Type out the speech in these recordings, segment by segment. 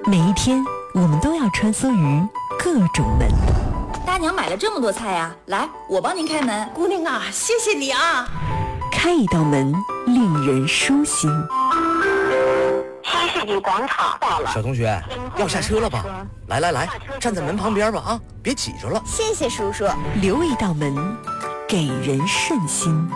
每一天，我们都要穿梭于各种门。 大娘买了这么多菜呀，来，我帮您开门。 姑娘啊，谢谢你啊！ 开一道门，令人舒心。 西世纪广场到了。 小同学，要下车了吧？来，站在门旁边吧啊，别挤着了。 谢谢叔叔。 留一道门，给人顺心。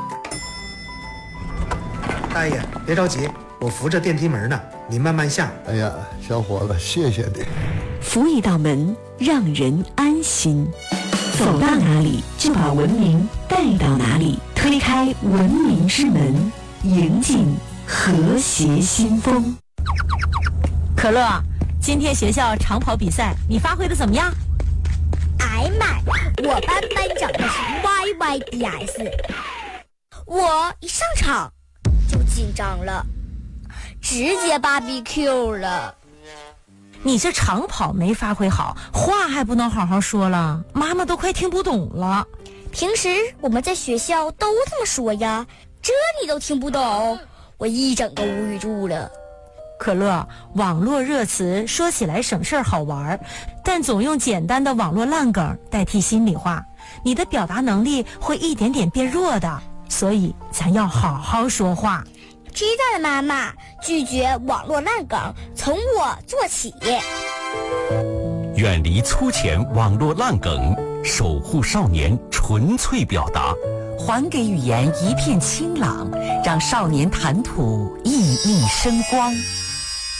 大爷，别着急，我扶着电梯门呢，你慢慢下。 哎呀，小伙子，谢谢你。 扶一道门，让人安心。走到哪里，就把文明带到哪里。推开文明之门，迎进和谐新风。 可乐，今天学校长跑比赛你发挥的怎么样？ 哎妈，我班班长的是 YYDS， 我一上场就紧张了，直接BBQ 了。 你这长跑没发挥好，话还不能好好说了，妈妈都快听不懂了。 平时我们在学校都这么说呀，这你都听不懂，我一整个无语住了。 可乐，网络热词说起来省事儿好玩，但总用简单的网络烂梗代替心里话，你的表达能力会一点点变弱的，所以咱要好好说话。 知道了，妈妈，拒绝网络烂梗，从我做起。 远离粗浅网络烂梗，守护少年纯粹表达， 还给语言一片清朗，让少年谈吐熠熠生光。